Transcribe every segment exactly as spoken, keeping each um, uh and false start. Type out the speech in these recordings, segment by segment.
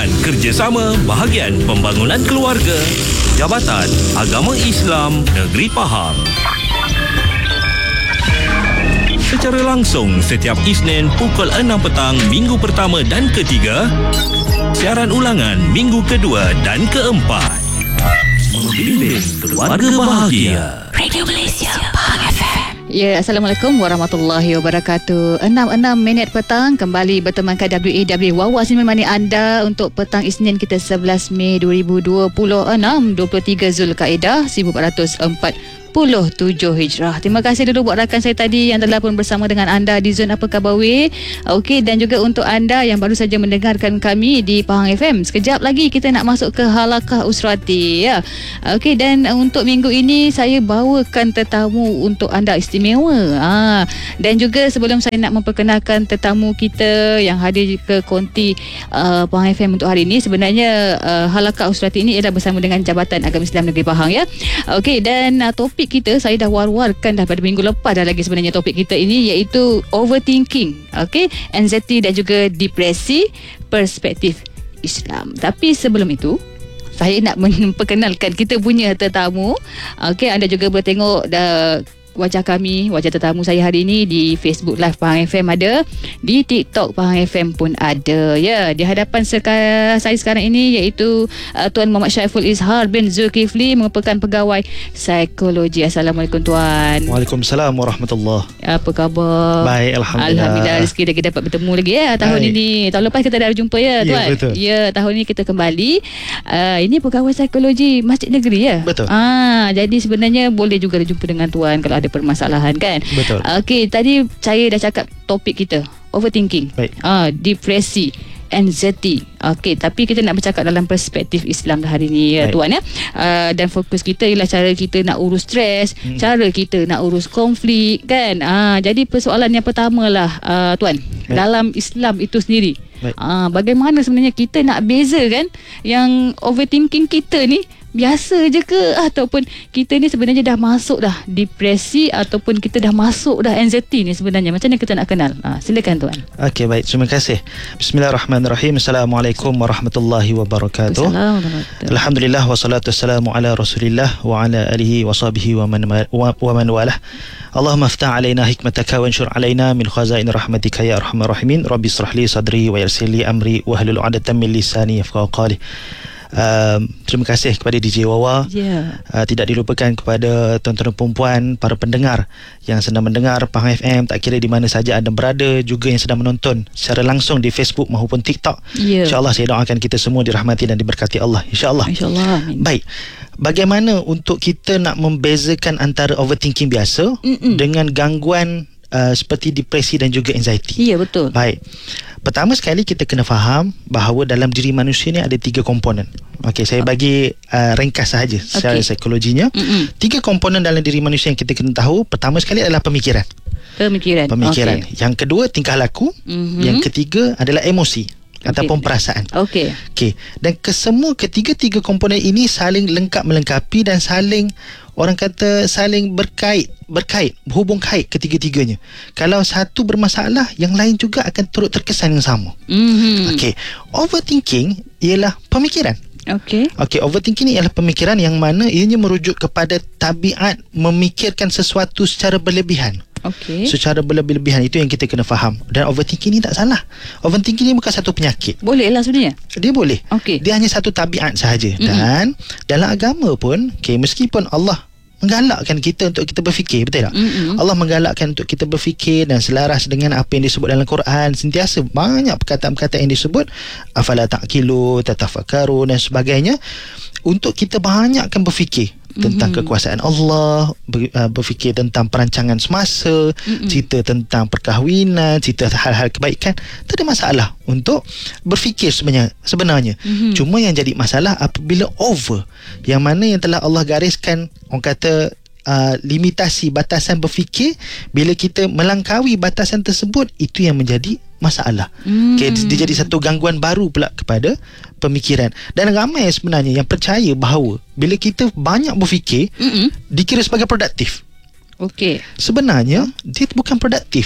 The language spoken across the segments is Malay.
Kerjasama Bahagian Pembangunan Keluarga, Jabatan Agama Islam Negeri Pahang. Secara langsung setiap Isnin pukul enam petang minggu pertama dan ketiga. Siaran ulangan minggu kedua dan keempat. Membimbing keluarga bahagia. Radio Malaysia Pahang F M. Ya, Assalamualaikum warahmatullahi wabarakatuh. enam enam minit petang kembali bertemankan W A W Wawa sini menemani anda untuk petang Isnin kita sebelas Mei dua ribu dua puluh enam, dua puluh tiga Zulkaidah seribu empat ratus empat puluh tujuh Hijrah. Terima kasih dulu buat rakan saya tadi yang telah pun bersama dengan anda di Zon Apa Khabar Weh. Okey, dan juga untuk anda yang baru saja mendengarkan kami di Pahang F M. Sekejap lagi kita nak masuk ke Halakah Usrati ya. Okey, dan untuk minggu ini saya bawakan tetamu untuk anda istimewa. Ha, dan juga sebelum saya nak memperkenalkan tetamu kita yang hadir ke konti uh, Pahang F M untuk hari ini, sebenarnya uh, Halakah Usrati ini ialah bersama dengan Jabatan Agama Islam Negeri Pahang ya. Okey, dan uh, topik kita saya dah war-warkan dah pada minggu lepas dah lagi sebenarnya topik kita ini, iaitu overthinking, okey, anxiety dan juga depresi perspektif Islam. Tapi sebelum itu saya nak memperkenalkan kita punya tetamu. Okey, anda juga boleh tengok dah wajah kami, wajah tetamu saya hari ini di Facebook Live Pahang F M ada, di TikTok Pahang F M pun ada ya. Di hadapan seka- saya sekarang ini iaitu uh, Tuan Muhammad Syaiful Izhar bin Zulkifli, merupakan pegawai psikologi. Assalamualaikum Tuan. Waalaikumsalam warahmatullahi. Apa khabar? Baik, Alhamdulillah. Alhamdulillah, rezeki dah kita dapat bertemu lagi ya tahun Baik. ini. Tahun lepas kita dah berjumpa ya Tuan. Ya, betul. Ya, tahun ini kita kembali. Uh, ini pegawai psikologi Masjid Negeri ya. Betul. Ah, jadi sebenarnya boleh juga berjumpa dengan Tuan kalau ada permasalahan kan. Betul. Okey, tadi saya dah cakap topik kita overthinking. Baik. Ah, depresi, anxiety. Okey, tapi kita nak bercakap dalam perspektif Islam hari ni ya, Baik. Tuan ya. Uh, dan fokus kita ialah cara kita nak urus stres, hmm. cara kita nak urus konflik kan. Ah, jadi persoalan yang pertamalah uh, Tuan, Baik. dalam Islam itu sendiri. Ah, bagaimana sebenarnya kita nak bezakan yang overthinking kita ni biasa je ke, ataupun kita ni sebenarnya dah masuk dah depresi, ataupun kita dah masuk dah anxiety ni sebenarnya. Macam mana kita nak kenal? Ha, silakan Tuan. Okey, baik, terima kasih. Bismillahirrahmanirrahim. Assalamualaikum warahmatullahi wabarakatuh. Assalamualaikum. Alhamdulillah wassalatu wassalamu ala Rasulillah wa ala alihi wa sahbihi wa man wa, wa man walah. Allahumma iftah alaina hikmataka wa anshur alaina min khazain rahmatika ya arhamar rahimin. Rabbi israh li sadri wa yassir li amri wa hlul 'uqdatam min lisani yafqahu qawli. Uh, terima kasih kepada D J Wawa. yeah. uh, Tidak dilupakan kepada tuan-tuan perempuan, para pendengar yang sedang mendengar Pahang F M, tak kira di mana saja anda berada, juga yang sedang menonton secara langsung di Facebook maupun TikTok. yeah. InsyaAllah saya doakan kita semua dirahmati dan diberkati Allah, InsyaAllah. InsyaAllah, amin. Baik, bagaimana untuk kita nak membezakan antara overthinking biasa Mm-mm. dengan gangguan uh, seperti depresi dan juga anxiety? Ya, yeah, betul. Baik, pertama sekali kita kena faham bahawa dalam diri manusia ni ada tiga komponen. Okey, saya bagi uh, ringkas sahaja secara okay. psikologinya. Mm-mm. Tiga komponen dalam diri manusia yang kita kena tahu. Pertama sekali adalah pemikiran. Pemikiran. Pemikiran. Okay. Yang kedua tingkah laku. Mm-hmm. Yang ketiga adalah emosi ataupun perasaan. Okey. Okey. Dan kesemua ketiga-tiga komponen ini saling lengkap melengkapi dan saling, orang kata, saling berkait, berkait, berhubung kait ketiga-tiganya. Kalau satu bermasalah, yang lain juga akan turut terkesan yang sama. Mm-hmm. Okey. Overthinking ialah pemikiran. Okey. Okey, overthinking ni ialah pemikiran yang mana ianya merujuk kepada tabiat memikirkan sesuatu secara berlebihan. Okey. Secara berlebihan, itu yang kita kena faham. Dan overthinking ni tak salah. Overthinking ni bukan satu penyakit. Boleh lah sebenarnya. Dia boleh. Okey. Dia hanya satu tabiat sahaja. Mm-hmm. Dan dalam agama pun, okay, meskipun Allah menggalakkan kita untuk kita berfikir, betul tak? Mm-hmm. Allah menggalakkan untuk kita berfikir dan selaras dengan apa yang disebut dalam Quran. Sentiasa banyak perkataan-perkataan yang disebut afala ta'qilu, tatafakkaru dan sebagainya, untuk kita banyakkan berfikir tentang mm-hmm. kekuasaan Allah, ber, uh, berfikir tentang perancangan semasa, mm-hmm. cerita tentang perkahwinan, cerita hal-hal kebaikan. Tak ada masalah untuk berfikir sebenarnya, sebenarnya. Mm-hmm. Cuma yang jadi masalah apabila over, yang mana yang telah Allah gariskan, orang kata, uh, limitasi, batasan berfikir, bila kita melangkaui batasan tersebut, itu yang menjadi masalah. Hmm. Okay, dia jadi satu gangguan baru pula kepada pemikiran. Dan ramai sebenarnya yang percaya bahawa bila kita banyak berfikir, Mm-mm. dikira sebagai produktif. Okey. Sebenarnya dia bukan produktif.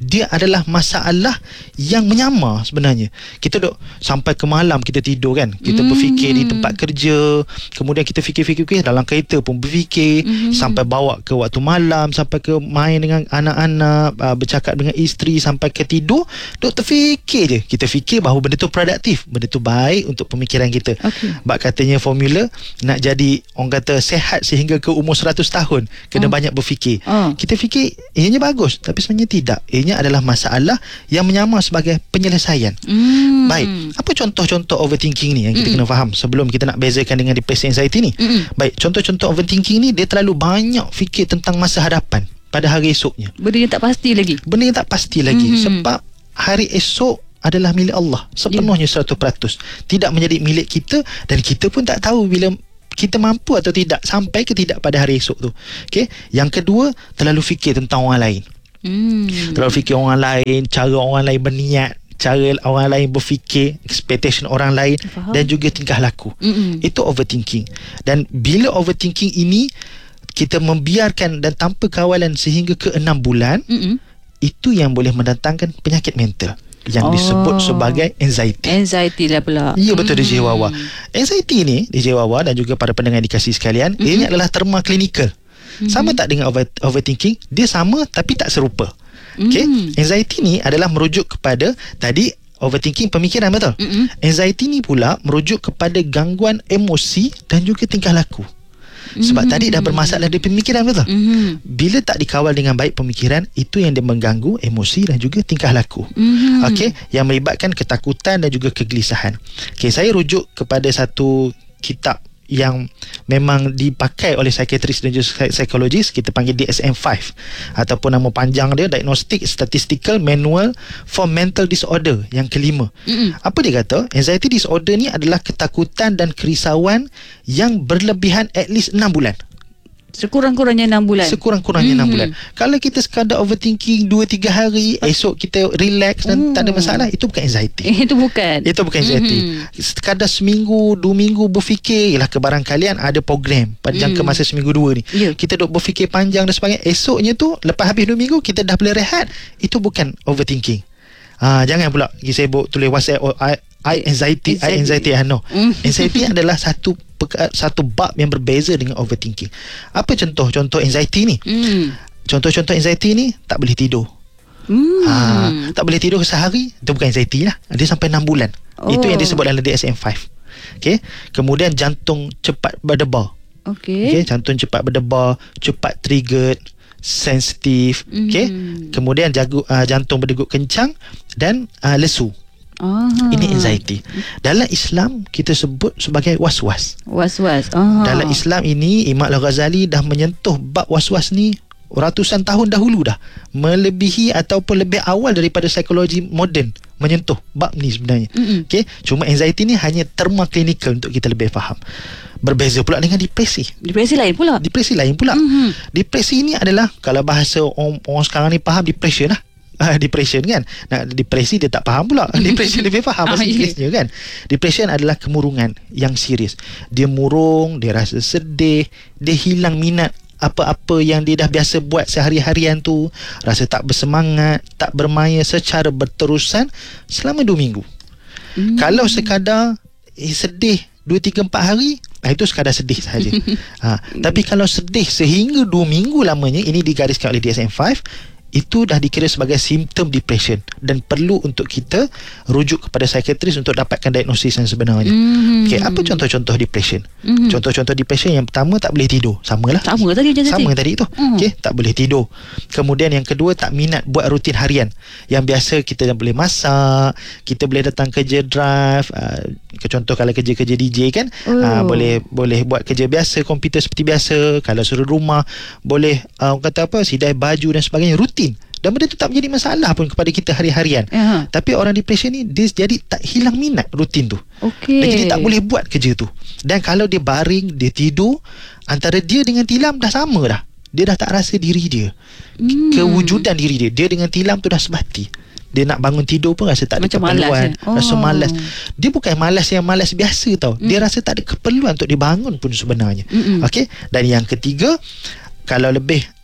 dia adalah masalah yang menyamar sebenarnya. Kita duk sampai ke malam kita tidur kan, kita mm. berfikir di tempat kerja, kemudian kita fikir-fikir dalam kereta pun berfikir, mm. sampai bawa ke waktu malam, sampai ke main dengan anak-anak, uh, bercakap dengan isteri, sampai ke tidur duk terfikir je. Kita fikir bahawa benda tu produktif, benda tu baik untuk pemikiran kita. Okay. Bab katanya formula nak jadi orang kata sehat sehingga ke umur seratus tahun, kena oh. banyak berfikir. Oh. Kita fikir ianya bagus, tapi sebenarnya tidak. Ianya adalah masalah yang menyamar sebagai penyelesaian. Mm. Baik, apa contoh-contoh overthinking ni yang kita mm. kena faham sebelum kita nak bezakan dengan depresi anxiety ni? Mm. Baik, contoh-contoh overthinking ni dia terlalu banyak fikir tentang masa hadapan pada hari esoknya. Benda yang tak pasti lagi. Benda yang tak pasti lagi. Mm. Sebab hari esok adalah milik Allah sepenuhnya, yeah. seratus peratus. Tidak menjadi milik kita, dan kita pun tak tahu bila kita mampu atau tidak sampai ke tidak pada hari esok tu. Okey. Yang kedua, terlalu fikir tentang orang lain. Hmm. Terlalu fikir orang lain, cara orang lain berniat, cara orang lain berfikir, expectation orang lain. Faham. Dan juga tingkah laku. Mm-mm. Itu overthinking. Dan bila overthinking ini kita membiarkan dan tanpa kawalan sehingga ke enam bulan, Mm-mm. itu yang boleh mendatangkan penyakit mental yang oh. disebut sebagai anxiety. Anxiety lah pula. Ya, betul, mm-hmm. D J Wawa. Anxiety ni, D J Wawa dan juga para pendengar dikasih sekalian, mm-hmm. ini adalah terma klinikal. Mm-hmm. Sama tak dengan over, overthinking, dia sama tapi tak serupa. Mm-hmm. Okay? Anxiety ni adalah merujuk kepada tadi overthinking pemikiran, betul? Mm-hmm. Anxiety ni pula merujuk kepada gangguan emosi dan juga tingkah laku. Sebab mm-hmm. tadi dah bermasalah di pemikiran, betul? Mm-hmm. Bila tak dikawal dengan baik pemikiran, itu yang dia mengganggu emosi dan juga tingkah laku. Mm-hmm. Okey, yang melibatkan ketakutan dan juga kegelisahan. Okey, saya rujuk kepada satu kitab yang memang dipakai oleh psikiatris dan juga psikologis, kita panggil D S M lima ataupun nama panjang dia Diagnostic Statistical Manual for Mental Disorder, yang kelima. Mm-mm. Apa dia kata? Anxiety disorder ni adalah ketakutan dan kerisauan yang berlebihan at least enam bulan. Sekurang-kurangnya enam bulan. Sekurang-kurangnya enam bulan. Kalau kita sekadar overthinking dua tiga hari, esok kita relax dan oh. tak ada masalah, itu bukan anxiety. Itu bukan. Itu bukan anxiety. Mm-hmm. Sekadar seminggu, dua minggu berfikir, ialah kebarangkalian ada program pada jangka mm. masa seminggu dua ni. Yeah. Kita duk berfikir panjang dan sebagainya. Esoknya tu, lepas habis dua minggu, kita dah boleh rehat. Itu bukan overthinking. Ah, jangan pula pergi sibuk tulis WhatsApp, oh, I, I anxiety, anxiety. I anxiety. Ah, no. Mm. Anxiety adalah satu satu bab yang berbeza dengan overthinking. Apa contoh-contoh anxiety ni? Mm. Contoh-contoh anxiety ni, tak boleh tidur. Mm. Ha, tak boleh tidur sehari, itu bukan anxiety lah. Dia sampai enam bulan. Oh. Itu yang disebut dalam D S M lima. Okay. Kemudian jantung cepat berdebar. Okay. Okay. Jantung cepat berdebar, cepat triggered, sensitif. Mm. Okay. Kemudian jagu, uh, jantung berdegup kencang dan uh, lesu. Aha. Ini anxiety. Dalam Islam kita sebut sebagai waswas. Was-was. Aha. Dalam Islam ini Imam Al-Ghazali dah menyentuh bab waswas ni ratusan tahun dahulu dah, melebihi ataupun lebih awal daripada psikologi moden menyentuh bab ni sebenarnya. Mm-mm. Okey, cuma anxiety ni hanya terma klinikal untuk kita lebih faham. Berbeza pula dengan depresi. Depresi lain pula. Depresi lain pula. Mm-hmm. Depresi ni adalah, kalau bahasa orang, orang sekarang ni faham, depression lah. Uh, depression kan. Nah, depresi dia tak faham pula. Depression lebih faham bahasa Inggerisnya kan. Depression adalah kemurungan yang serius. Dia murung, dia rasa sedih, dia hilang minat apa-apa yang dia dah biasa buat sehari-harian tu, rasa tak bersemangat, tak bermaya secara berterusan selama dua minggu. Hmm. Kalau sekadar eh, sedih dua, tiga, empat hari, itu sekadar sedih sahaja. ha, tapi kalau sedih sehingga dua minggu lamanya, ini digariskan oleh D S M lima, itu dah dikira sebagai simptom depression dan perlu untuk kita rujuk kepada psikiatris untuk dapatkan diagnosis yang sebenarnya. Mm-hmm. Okey, apa contoh-contoh depression? Mm-hmm. Contoh-contoh depression yang pertama, tak boleh tidur. Samalah. Sama tadi macam Sama tadi tu. Mm. Okey, tak boleh tidur. Kemudian yang kedua, tak minat buat rutin harian. Yang biasa kita dah boleh masak, kita boleh datang kerja drive, uh, contoh kalau kerja-kerja D J kan, oh. uh, boleh boleh buat kerja biasa, komputer seperti biasa. Kalau suruh rumah, boleh uh, kata apa, sidai baju dan sebagainya, rutin. Dan benda tu tak menjadi masalah pun kepada kita hari-harian. Uh-huh. Tapi orang depression ni, dia jadi tak hilang minat rutin tu. Okay. Dan jadi tak boleh buat kerja tu. Dan kalau dia baring, dia tidur, antara dia dengan tilam dah sama dah. Dia dah tak rasa diri dia. Hmm. Kewujudan diri dia. Dia dengan tilam tu dah sebati. Dia nak bangun tidur pun rasa tak ada macam keperluan. Malas, ya? oh. Rasa malas. Dia bukan malas yang malas biasa tau. Hmm. Dia rasa tak ada keperluan untuk dibangun pun sebenarnya. Hmm. Okey. Dan yang ketiga, kalau lebih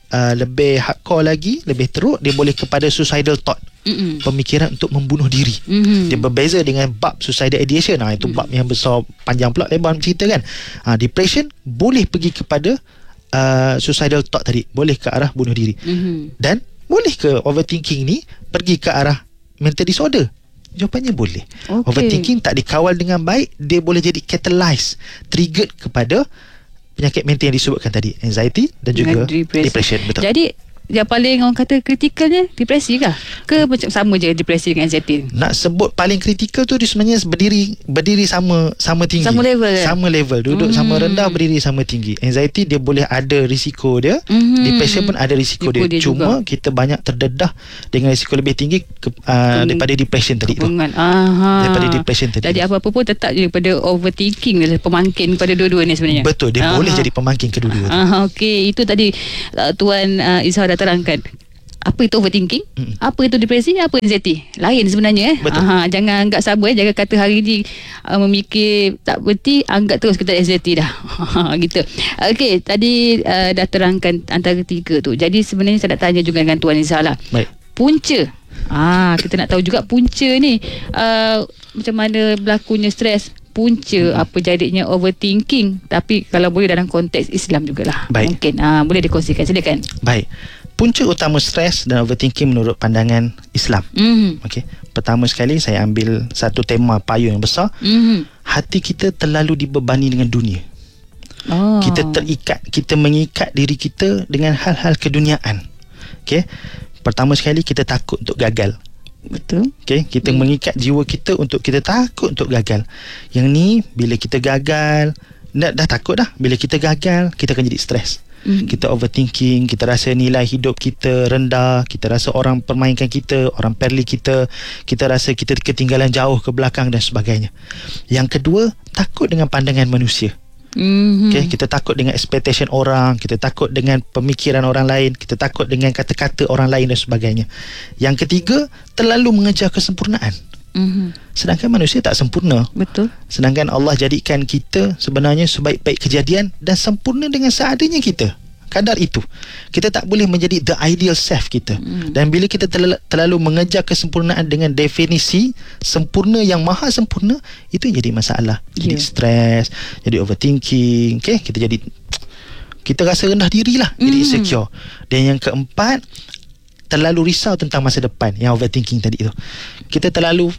uh, lebih hardcore lagi, lebih teruk, dia boleh kepada suicidal thought. Mm-mm. Pemikiran untuk membunuh diri. Mm-hmm. Dia berbeza dengan bab suicidal ideation. Ha, itu mm. bab yang besar, panjang pula lebar cerita kan. Ha, depression boleh pergi kepada uh, suicidal thought tadi, boleh ke arah bunuh diri. Mm-hmm. Dan boleh ke overthinking ni pergi ke arah mental disorder? Jawapannya boleh. Okay. Overthinking tak dikawal dengan baik, dia boleh jadi catalyze, triggered kepada penyakit mental yang disebutkan tadi, anxiety dan juga depression. depression. Betul. Jadi yang paling orang kata kritikalnya depresi kah? Ke macam sama je depresi dengan anxiety? Nak sebut paling kritikal tu dia sebenarnya berdiri berdiri sama sama tinggi. Sama level. Sama level. Duduk hmm. sama rendah, berdiri sama tinggi. Anxiety dia boleh ada risiko dia. Hmm. Depression pun ada risiko dia. dia. Cuma juga kita banyak terdedah dengan risiko lebih tinggi ke, uh, daripada depression tadi tu. Aha. Daripada depression tadi. Jadi apa-apa pun tetap je pada overthinking, pemangkin kepada dua-dua ni sebenarnya. Betul, dia Aha. boleh jadi pemangkin kedua-dua. Ah, okey, itu tadi uh, Tuan uh, Izhar dah terangkan apa itu overthinking, mm. apa itu depresi, apa anxiety. Lain sebenarnya eh. Aha, jangan anggap sama eh. Jangan kata hari ni uh, memikir tak berhenti, anggap terus kita anxiety dah. Gitu. Okey, tadi uh, dah terangkan antara tiga tu. Jadi sebenarnya saya nak tanya juga dengan Tuan Izhar lah. Baik. Punca. Ah, kita nak tahu juga punca ni uh, macam mana berlakunya stres. Punca hmm. apa jadinya overthinking, tapi kalau boleh dalam konteks Islam jugalah. Baik. Mungkin uh, boleh dikongsikan, silakan. Baik. Punca utama stres dan overthinking menurut pandangan Islam. Mm-hmm. Okey. Pertama sekali saya ambil satu tema payung yang besar. Mm-hmm. Hati kita terlalu dibebani dengan dunia. Oh. Kita terikat, kita mengikat diri kita dengan hal-hal keduniaan. Okey. Pertama sekali kita takut untuk gagal. Betul. Okey, kita hmm. mengikat jiwa kita untuk kita takut untuk gagal. Yang ni bila kita gagal, dah, dah takut dah. Bila kita gagal, kita akan jadi stres. Hmm. Kita overthinking, kita rasa nilai hidup kita rendah, kita rasa orang permainkan kita, orang perli kita, kita rasa kita ketinggalan jauh ke belakang dan sebagainya. Yang kedua, takut dengan pandangan manusia. Mm-hmm. Okay, kita takut dengan expectation orang, kita takut dengan pemikiran orang lain, kita takut dengan kata-kata orang lain dan sebagainya. Yang ketiga, terlalu mengejar kesempurnaan. Mm-hmm. Sedangkan manusia tak sempurna. Betul. Sedangkan Allah jadikan kita sebenarnya sebaik-baik kejadian dan sempurna dengan seadanya kita. Kadar itu. Kita tak boleh menjadi the ideal self kita. Mm. Dan bila kita terlalu, terlalu mengejar kesempurnaan dengan definisi sempurna yang maha sempurna, itu jadi masalah. Jadi yeah. stres, jadi overthinking, okay? Kita jadi kita rasa rendah diri lah, mm. jadi insecure. Dan yang keempat, terlalu risau tentang masa depan, yang overthinking tadi tu. Kita terlalu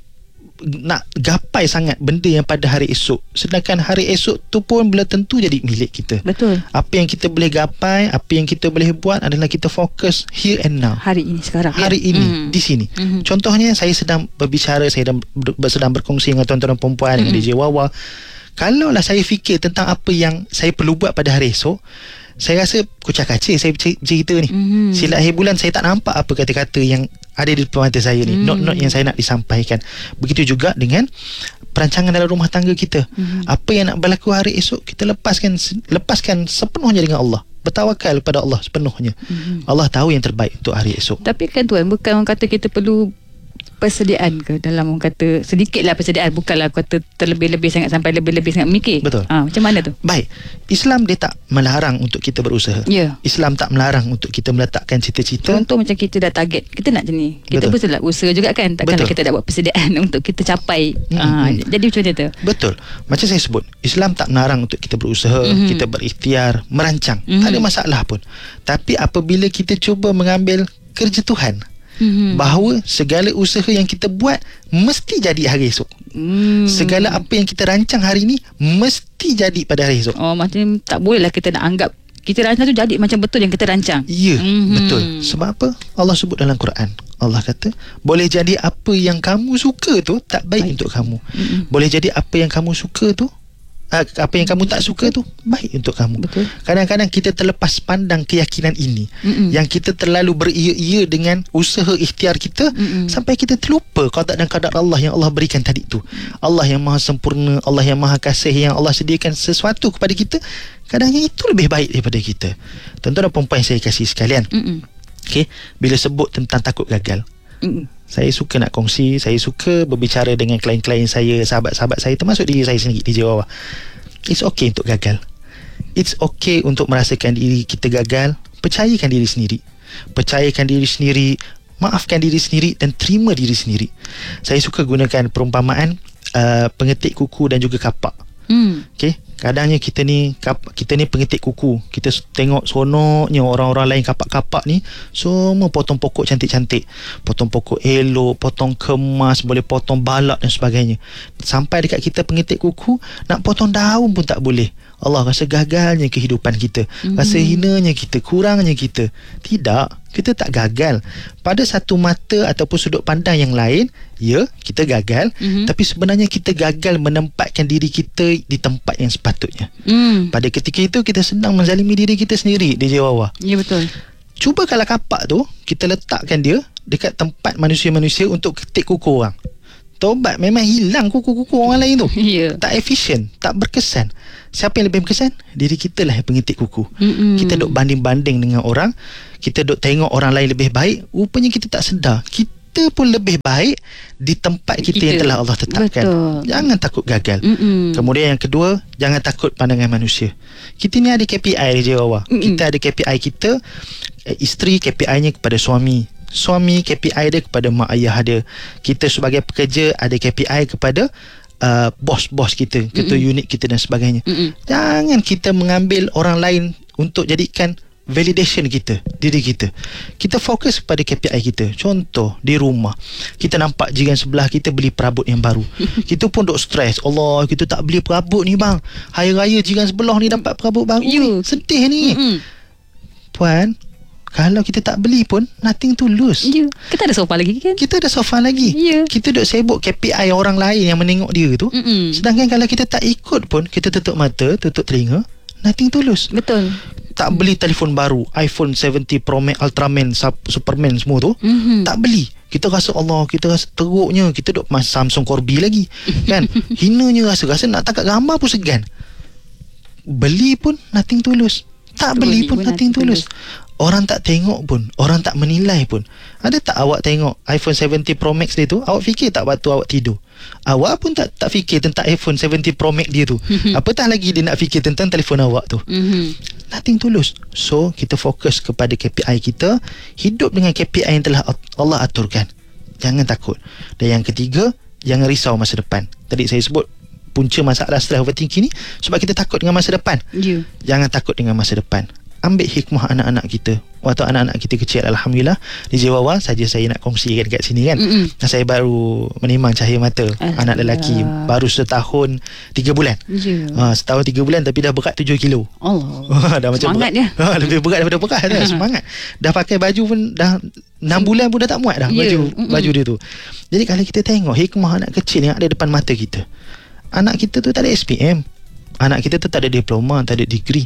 nak gapai sangat benda yang pada hari esok, sedangkan hari esok tu pun belum tentu jadi milik kita. Betul. Apa yang kita boleh gapai, apa yang kita boleh buat adalah kita fokus here and now, hari ini, sekarang, hari ya? ini mm. di sini. Mm-hmm. Contohnya saya sedang berbicara, saya sedang, sedang berkongsi dengan tuan-tuan dan perempuan, mm-hmm. dengan D J Wawa. Kalaulah saya fikir tentang apa yang saya perlu buat pada hari esok, saya rasa kucak-kacir saya cerita ni. Mm-hmm. Silat akhir bulan saya tak nampak apa kata-kata yang ada di depan mata saya ni. Mm-hmm. Not-not yang saya nak disampaikan. Begitu juga dengan perancangan dalam rumah tangga kita. Mm-hmm. Apa yang nak berlaku hari esok, kita lepaskan lepaskan sepenuhnya dengan Allah. Bertawakal kepada Allah sepenuhnya. Mm-hmm. Allah tahu yang terbaik untuk hari esok. Tapi kan tuan, bukan orang kata kita perlu persediaan ke dalam, orang kata sedikitlah persediaan, bukanlah kata terlebih-lebih sangat sampai lebih-lebih sangat mikir. Betul. Ha, macam mana tu? Baik. Islam dia tak melarang untuk kita berusaha. Yeah. Islam tak melarang untuk kita meletakkan cita-cita. Contoh macam kita dah target, kita nak macam ni, kita pun sedap usaha juga kan. Takkanlah kita dah buat persediaan untuk kita capai. Mm-hmm. Ha, jadi macam mana tu? Betul. Macam saya sebut, Islam tak melarang untuk kita berusaha, mm-hmm. kita berikhtiar, merancang. Mm-hmm. Tak ada masalah pun. Tapi apabila kita cuba mengambil kerja Tuhan, Mm-hmm. bahawa segala usaha yang kita buat mesti jadi hari esok. Mm. Segala apa yang kita rancang hari ni mesti jadi pada hari esok. Oh, macam tak bolehlah kita nak anggap kita rancang tu jadi macam betul yang kita rancang. Ya, mm-hmm. betul. Sebab apa? Allah sebut dalam Quran. Allah kata, boleh jadi apa yang kamu suka tu tak baik, baik. untuk kamu. Mm-hmm. Boleh jadi apa yang kamu suka tu, apa yang kamu tak suka tu baik untuk kamu. Betul. Kadang-kadang kita terlepas pandang keyakinan ini. Mm-mm. Yang kita terlalu beria-ia dengan usaha ikhtiar kita. Mm-mm. Sampai kita terlupa qada dan qadar Allah yang Allah berikan tadi tu. Allah yang maha sempurna, Allah yang maha kasih, yang Allah sediakan sesuatu kepada kita, kadang yang itu lebih baik daripada kita. Tuan-tuan dan perempuan yang saya kasih sekalian, okay, bila sebut tentang takut gagal, Mm-mm. saya suka nak kongsi, saya suka berbicara dengan klien-klien saya, sahabat-sahabat saya, termasuk diri saya sendiri, D J Wawa. It's okay untuk gagal. It's okay untuk merasakan diri kita gagal. Percayakan diri sendiri. Percayakan diri sendiri, maafkan diri sendiri dan terima diri sendiri. Saya suka gunakan perumpamaan uh, pengetik kuku dan juga kapak. Hmm. Okey, kadangnya kita ni kita ni pengetik kuku, kita tengok seronoknya orang-orang lain kapak-kapak ni semua potong pokok cantik-cantik, potong pokok elok, potong kemas, boleh potong balak dan sebagainya. Sampai dekat kita pengetik kuku, nak potong daun pun tak boleh. Allah rasa gagalnya kehidupan kita, mm-hmm. rasa hinanya kita, kurangnya kita. Tidak, kita tak gagal. Pada satu mata ataupun sudut pandang yang lain, ya, kita gagal, mm-hmm. tapi sebenarnya kita gagal menempatkan diri kita di tempat yang sepatutnya. Mm. Pada ketika itu kita sedang menzalimi diri kita sendiri, D J Wawa. Ya, betul. Cuba kalau kapak tu kita letakkan dia dekat tempat manusia-manusia untuk ketik kuku orang. Tobat, memang hilang kuku-kuku orang lain tu. Yeah. Tak efisien, tak berkesan. Siapa yang lebih berkesan? Diri kita lah yang pengetik kuku. Mm-mm. Kita duk banding-banding dengan orang, kita duk tengok orang lain lebih baik, rupanya kita tak sedar kita pun lebih baik di tempat kita, kita. yang telah Allah tetapkan. Betul. Jangan takut gagal. Mm-mm. Kemudian yang kedua, jangan takut pandangan manusia. Kita ni ada K P I je, Wawa. Kita ada K P I kita, isteri K P I-nya kepada suami, suami K P I dia kepada mak ayah dia. Kita sebagai pekerja ada K P I kepada uh, bos-bos kita, ketua Mm-mm. unit kita dan sebagainya. Mm-mm. Jangan kita mengambil orang lain untuk jadikan validation kita, diri kita. Kita fokus kepada K P I kita. Contoh, di rumah kita nampak jiran sebelah kita beli perabot yang baru. Kita pun duk stres, Allah, kita tak beli perabot ni bang, hari raya jiran sebelah ni dapat perabot baru ni. Sedih ni. Mm-mm. Puan, kalau kita tak beli pun nothing to lose. Ya. Kita ada sofa lagi kan? Kita ada sofa lagi. Ya. Kita duk sibuk K P I orang lain yang menengok dia tu. Mm-mm. Sedangkan kalau kita tak ikut pun, kita tutup mata, tutup telinga, nothing to lose. Betul. Tak beli telefon baru, iPhone tujuh Pro Max, Ultraman, Superman semua tu, mm-hmm. tak beli. Kita rasa Allah, kita rasa teruknya, kita duk mas Samsung Corby lagi. Kan? Hinanya rasa, rasa nak tangkap gambar pun segan. Beli pun nothing to lose. Tak beli pun nothing to lose. Orang tak tengok pun, orang tak menilai pun. Ada tak awak tengok iPhone tujuh Pro Max dia tu, awak fikir tak waktu awak tidur? Awak pun tak tak fikir tentang iPhone tujuh Pro Max dia tu. Apatah lagi dia nak fikir tentang telefon awak tu. Mm-hmm. Nothing to lose. So kita fokus kepada K P I kita, hidup dengan K P I yang telah Allah aturkan. Jangan takut. Dan yang ketiga, jangan risau masa depan. Tadi saya sebut punca masalah stress overthinking ni sebab kita takut dengan masa depan. Yeah. Jangan takut dengan masa depan. Ambil hikmah anak-anak kita. Waktu anak-anak kita kecil, Alhamdulillah, di Jawa saja saya nak kongsikan dekat sini kan. Mm-mm. Saya baru menimang cahaya mata anak lelaki baru setahun tiga bulan. Yeah. Ha, setahun tiga bulan tapi dah berat tujuh kilo. Allah. Dah macam semangat berat. dia. Ha, lebih berat daripada berat dah. Semangat. Dah pakai baju pun dah enam bulan pun dah tak muat dah. Yeah. Baju Mm-mm. baju dia tu. Jadi kalau kita tengok hikmah anak kecil yang ada depan mata kita. Anak kita tu tak ada S P M. Anak kita tu tak ada diploma, tak ada degree.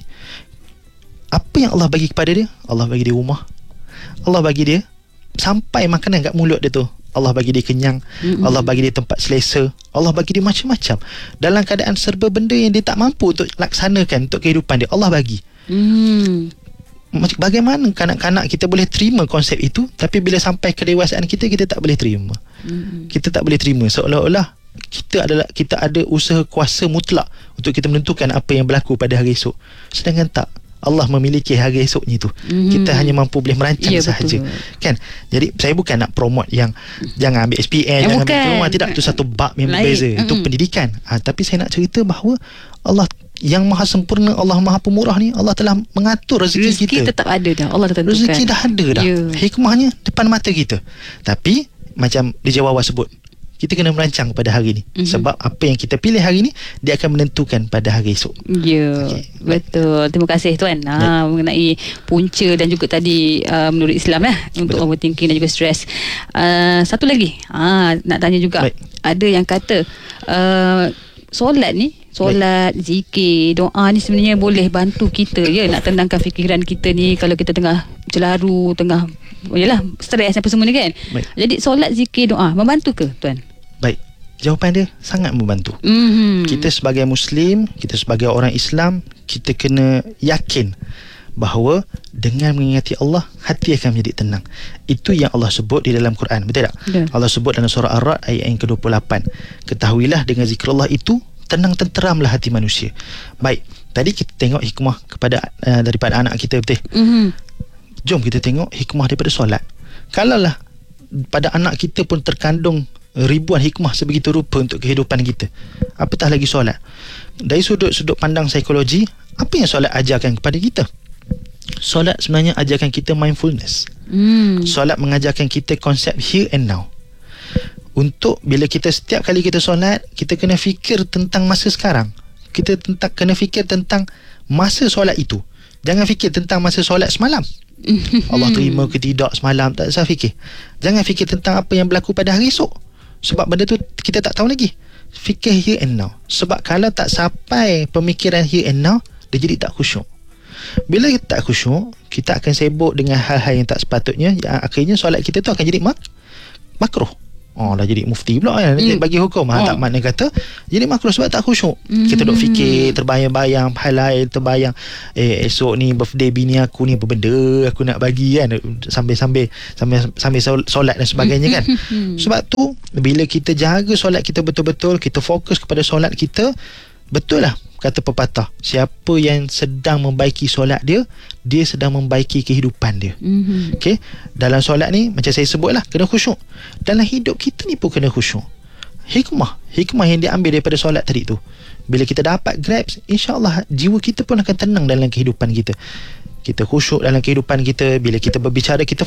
Apa yang Allah bagi kepada dia? Allah bagi dia rumah, Allah bagi dia sampai makanan kat mulut dia tu, Allah bagi dia kenyang. Mm-hmm. Allah bagi dia tempat selesa, Allah bagi dia macam-macam. Dalam keadaan serba benda yang dia tak mampu untuk laksanakan untuk kehidupan dia, Allah bagi. mm. Bagaimana kanak-kanak kita boleh terima konsep itu, tapi bila sampai kedewasaan kita, kita tak boleh terima. mm. Kita tak boleh terima, seolah-olah kita adalah kita ada usaha kuasa mutlak untuk kita menentukan apa yang berlaku pada hari esok. Sedangkan tak, Allah memiliki hari esoknya itu. Mm-hmm. Kita hanya mampu boleh merancang ya, sahaja. Betul. Kan? Jadi saya bukan nak promote yang jangan ambil S P M, eh, jangan bukan. ambil diploma, tidak, itu satu bab yang berbeza. Mm-hmm. Itu pendidikan. Ha, tapi saya nak cerita bahawa Allah yang maha sempurna, Allah maha pemurah ni, Allah telah mengatur rezeki, rezeki kita. Rezeki tetap ada dah. Allah dah tentukan. Rezeki dah ada dah. Yeah. Hikmahnya depan mata kita. Tapi macam D J Wawa sebut, kita kena merancang pada hari ni. Mm-hmm. Sebab apa yang kita pilih hari ni, dia akan menentukan pada hari esok. Ya, okay. Betul. Terima kasih Tuan ha, mengenai punca dan juga tadi uh, menurut Islam lah untuk betul. Overthinking dan juga stres. uh, Satu lagi ha, nak tanya juga. Baik. Ada yang kata uh, solat ni, solat, baik. zikir, doa ni sebenarnya boleh bantu kita ya nak tenangkan fikiran kita ni kalau kita tengah celaru, tengah yalah stres apa semua ni kan. Baik. Jadi solat, zikir, doa membantu ke Tuan? Baik. Jawapan dia sangat membantu. Mm-hmm. Kita sebagai Muslim, kita sebagai orang Islam, kita kena yakin bahawa dengan mengingati Allah, hati akan menjadi tenang. Itu yang Allah sebut di dalam Quran, betul tak? Yeah. Allah sebut dalam surah Ar-Ra'd ayat yang ke dua puluh lapan. Ketahuilah dengan zikrullah itu tenang tenteramlah hati manusia. Baik, Tadi kita tengok hikmah kepada uh, daripada anak kita, betul? Mm-hmm. Jom kita tengok hikmah daripada solat. Kalaulah pada anak kita pun terkandung ribuan hikmah sebegitu rupa untuk kehidupan kita, apatah lagi solat. Dari sudut-sudut pandang psikologi, apa yang solat ajarkan kepada kita? Solat sebenarnya ajarkan kita mindfulness. Mm. Solat mengajarkan kita konsep here and now. Untuk bila kita setiap kali kita solat, kita kena fikir tentang masa sekarang. Kita tentang, kena fikir tentang masa solat itu. Jangan fikir tentang masa solat semalam. Allah terima ke tidak semalam, tak usah fikir. Jangan fikir tentang apa yang berlaku pada hari esok, sebab benda tu kita tak tahu lagi. Fikir here and now. Sebab kalau tak sampai pemikiran here and now, dia jadi tak khusyuk. Bila kita tak khusyuk, kita akan sibuk dengan hal-hal yang tak sepatutnya, yang akhirnya solat kita tu akan jadi mak makruh. Oh, dah jadi mufti pula kan, mm. bagi hukum. Ha, oh. Tak makna kata jadi makruh sebab tak khusyuk. Mm. Kita duk fikir, terbayang-bayang hal lain, terbayang eh esok ni birthday bini aku ni, apa benda aku nak bagi kan, sambil-sambil sambil sambil solat dan sebagainya kan. Sebab tu bila kita jaga solat kita betul-betul, kita fokus kepada solat kita, betul lah kata pepatah, siapa yang sedang membaiki solat dia, dia sedang membaiki kehidupan dia. Mm-hmm. Okey, dalam solat ni macam saya sebutlah, kena khusyuk. Dalam hidup kita ni pun kena khusyuk. Hikmah, hikmah yang diambil daripada solat tadi tu, bila kita dapat grasp, insya-Allah jiwa kita pun akan tenang dalam kehidupan kita. Kita khusyuk dalam kehidupan kita. Bila kita berbicara, kita